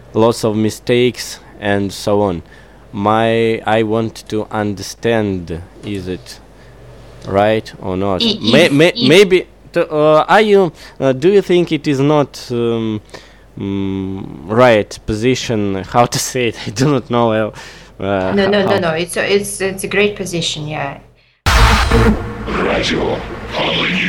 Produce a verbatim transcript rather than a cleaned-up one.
lots of mistakes and so on. My I want to understand, is it right or not? I- May, if- may, if- maybe to, uh, are you uh, do you think it is not um, mm, right position? How to say it? I do not know. Uh, uh, No, no, how- no, no. It's a, it's it's a great position. Yeah. Gradual following you.